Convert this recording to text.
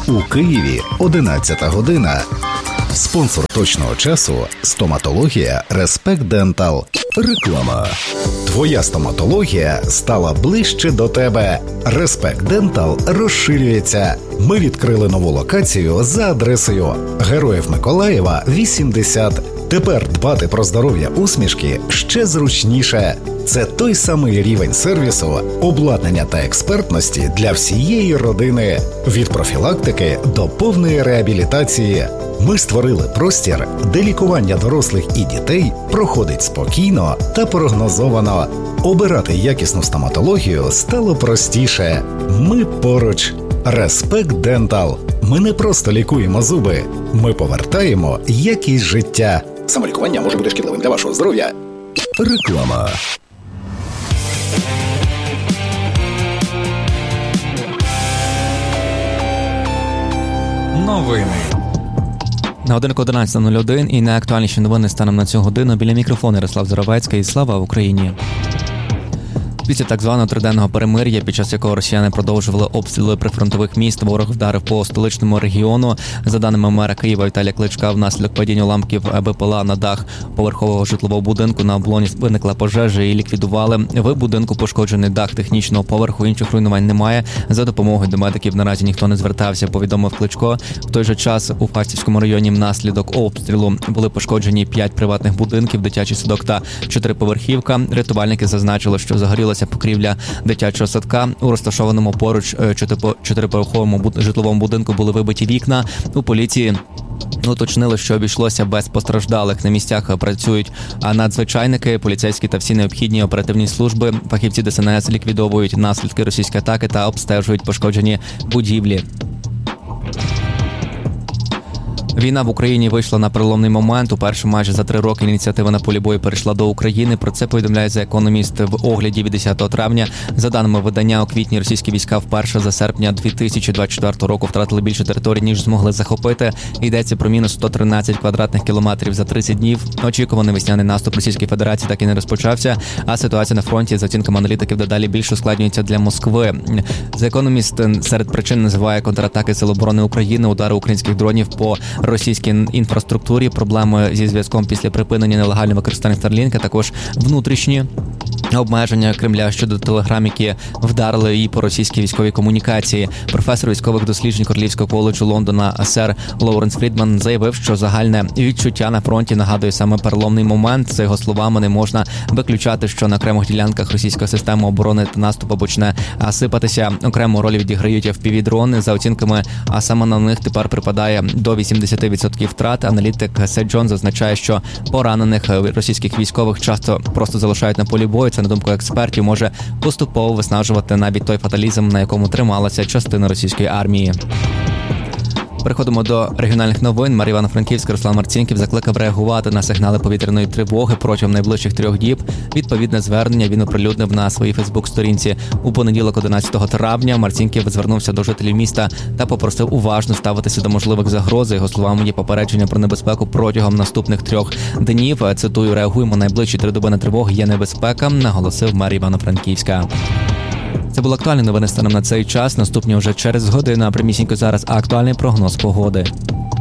У Києві 11 година. Спонсор точного часу – стоматологія Respect Dental. Реклама. Твоя стоматологія стала ближче до тебе. Respect Dental розширюється. Ми відкрили нову локацію за адресою Героїв Миколаєва, 80. Тепер дбати про здоров'я усмішки ще зручніше. Це той самий рівень сервісу, обладнання та експертності для всієї родини. Від профілактики до повної реабілітації. Ми створили простір, де лікування дорослих і дітей проходить спокійно та прогнозовано. Обирати якісну стоматологію стало простіше. Ми поруч. Respect Dental. Ми не просто лікуємо зуби. Ми повертаємо якість життя. Самолікування може бути шкідливим для вашого здоров'я. Реклама. Новини. На годинку 11:01 і найактуальніші новини станом на цю годину. Біля мікрофону Ярослав Заровецький. Слава Україні! Після так званого триденного перемир'я, під час якого росіяни продовжували обстріли прифронтових міст, ворог вдарив по столичному регіону. За даними мера Києва Віталія Кличка, внаслідок падіння уламків БПЛА на дах поверхового житлового будинку на облоні виникла пожежа і ліквідували. В будинку пошкоджений дах технічного поверху, інших руйнувань немає. За допомогою до медиків наразі ніхто не звертався, повідомив Кличко. В той же час у Фастівському районі внаслідок обстрілу були пошкоджені 5 приватних будинків, дитячий садок та 4-поверхівка. Рятувальники зазначили, що загорілося покрівля дитячого садка. У розташованому поруч 4-поверховому житловому будинку були вибиті вікна. У поліції уточнили, що обійшлося без постраждалих. На місцях працюють надзвичайники, поліцейські та всі необхідні оперативні служби. Фахівці ДСНС ліквідовують наслідки російської атаки та обстежують пошкоджені будівлі. Війна в Україні вийшла на переломний момент. Уперше майже за 3 роки ініціатива на полі бою перейшла до України. Про це повідомляє The Economist в огляді від 10 травня. За даними видання, у квітні російські війська вперше за серпня 2024 року втратили більше територій, ніж змогли захопити. Йдеться про мінус 113 квадратних кілометрів за 30 днів. Очікуваний весняний наступ Російської Федерації так і не розпочався, а ситуація на фронті, за оцінками аналітиків, дедалі більше ускладнюється для Москви. The Economist серед причин називає контратаки Сил оборони України, удари українських дронів по російській інфраструктурі, проблеми зі зв'язком після припинення нелегального використання Старлінка, також внутрішні обмеження Кремля щодо телеграм, які вдарили і по російській військовій комунікації. Професор військових досліджень Королівського коледжу Лондона сер Лоуренс Фрідман заявив, що загальне відчуття на фронті нагадує саме переломний момент. За його словами, не можна виключати, що на окремих ділянках російська система оборони та наступу почне сипатися. Окрему роль відіграють FPV-дрони. За оцінками, а саме на них тепер припадає до 80% втрат. Аналітик Сет Джон зазначає, що поранених російських військових часто просто залишають на полі бою. Це, на думку експертів, може поступово виснажувати навіть той фаталізм, на якому трималася частина російської армії. Переходимо до регіональних новин. Мер Івано-Франківська Руслан Марцінків закликав реагувати на сигнали повітряної тривоги протягом найближчих 3 діб. Відповідне звернення він оприлюднив на своїй фейсбук-сторінці. У понеділок, 11 травня, Марцінків звернувся до жителів міста та попросив уважно ставитися до можливих загроз. За його словами, є попередження про небезпеку протягом наступних 3 днів. Цитую: «Реагуємо, найближчі 3 доби на тривоги, є небезпека», наголосив мер Івано-Франківська. Це були актуальні новини станом на цей час. Наступні вже через годину, а прямісінько зараз актуальний прогноз погоди.